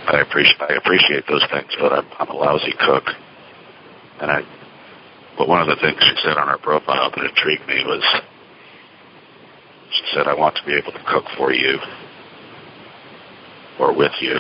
I appreciate those things, but I'm a lousy cook. But one of the things she said on her profile that intrigued me was, she said, "I want to be able to cook for you or with you."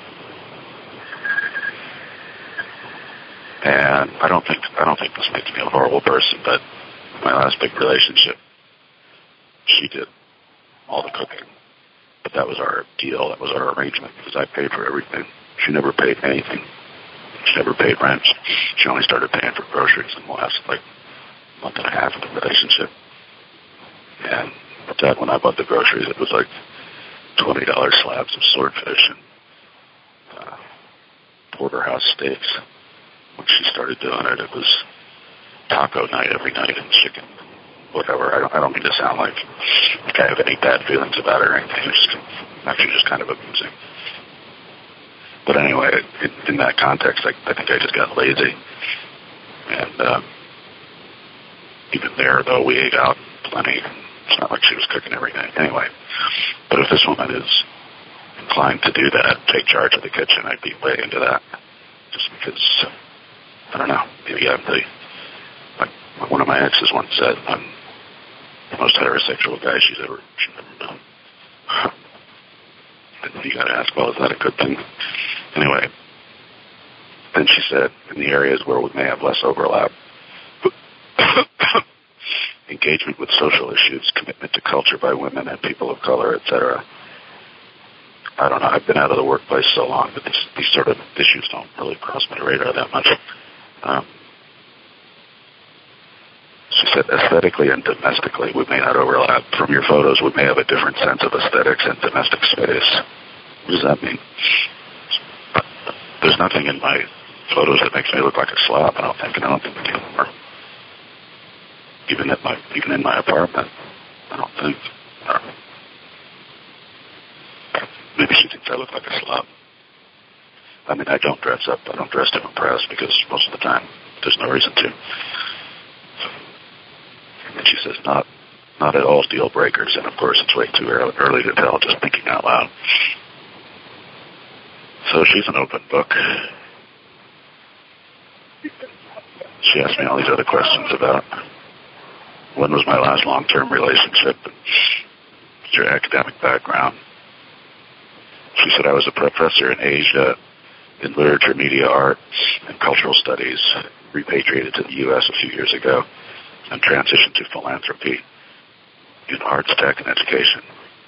And I don't think this makes me a horrible person, but my last big relationship, she did all the cooking. But that was our deal. That was our arrangement, because I paid for everything. She never paid anything. She never paid rent. She only started paying for groceries in the last, month and a half of the relationship. And Dad, when I bought the groceries, it was like $20 slabs of swordfish and porterhouse steaks. When she started doing it, it was taco night every night and chicken, whatever. I don't mean to sound like I have any bad feelings about it or anything. It's actually just kind of amusing. But anyway, in that context, I think I just got lazy. And even there, though, we ate out plenty. It's not like she was cooking every night. Anyway, but if this woman is inclined to do that, take charge of the kitchen, I'd be way into that. Just because, I don't know, maybe I'm like one of my exes once said, I'm the most heterosexual guy she's ever known. And you gotta ask, well, is that a good thing? Anyway, then she said, in the areas where we may have less overlap, engagement with social issues, commitment to culture by women and people of color, etc. I don't know, I've been out of the workplace so long that these sort of issues don't really cross my radar that much. She said, aesthetically and domestically, we may not overlap. From your photos, we may have a different sense of aesthetics and domestic space. What does that mean? There's nothing in my photos that makes me look like a slob, I don't think anymore. Even in my apartment, I don't think. Maybe she thinks I look like a slob. I mean, I don't dress up. I don't dress to impress, because most of the time there's no reason to. And she says, not at all deal breakers, and of course it's way too early to tell, just thinking out loud. So she's an open book. She asked me all these other questions about when was my last long-term relationship, what's your academic background. She said I was a professor in Asia in literature, media, arts, and cultural studies, repatriated to the U.S. a few years ago, and transitioned to philanthropy in arts, tech, and education.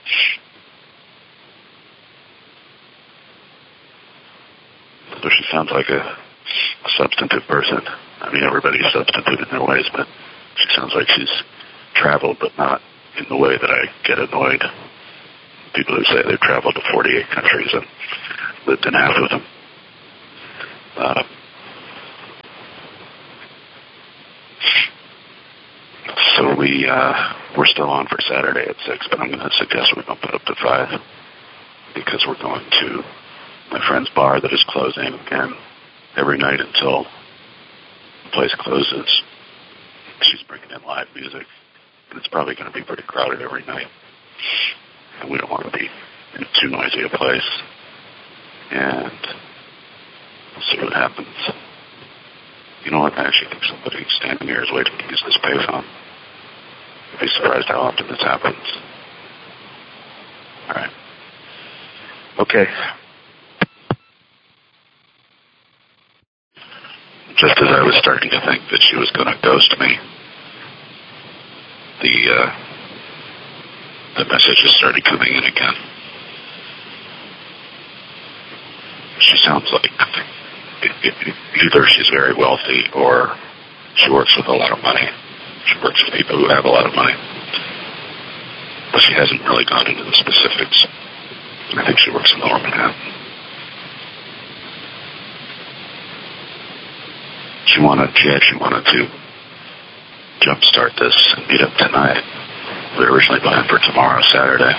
So she sounds like a substantive person. I mean, everybody's substantive in their ways, but she sounds like she's traveled, but not in the way that I get annoyed. People who say they've traveled to 48 countries and lived in half of them. So we're still on for Saturday at 6, but I'm going to suggest we bump it up to 5, because we're going to my friend's bar that is closing, and every night until the place closes, she's bringing in live music, and it's probably going to be pretty crowded every night, and we don't want to be in too noisy a place, and we'll see what happens. You know what? I actually think somebody standing here is waiting to use this payphone. I'd be surprised how often this happens. All right. Okay. Just as I was starting to think that she was going to ghost me, the messages started coming in again. She sounds like either she's very wealthy or she works with a lot of money. She works with people who have a lot of money. But she hasn't really gone into the specifics. I think she works in Lower Manhattan. She actually wanted to jumpstart this and meet up tonight. We were originally planned for tomorrow, Saturday.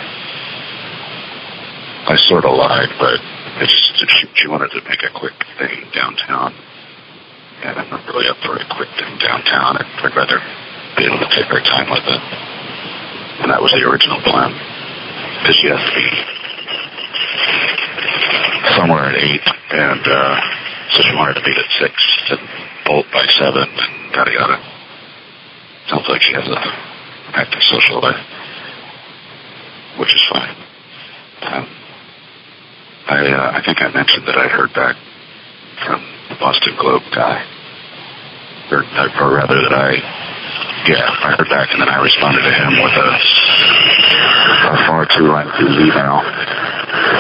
I sort of lied, but she wanted to make a quick thing downtown. And I'm not really up for a quick thing downtown. I'd rather be able to take our time with it. And that was the original plan. Because she has to be somewhere at 8, and so she wanted to meet at 6 and bolt by 7, and yada yada. Sounds like she has a active social life, which is fine. I think I mentioned that I heard back from the Boston Globe guy, or rather that I heard back, and then I responded to him with a far too lengthy email